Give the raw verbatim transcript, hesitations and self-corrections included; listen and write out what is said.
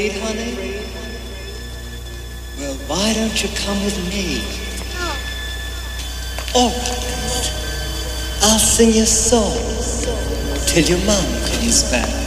honey? Well, why don't you come with me? All right. I'll sing you a song till your mom comes back.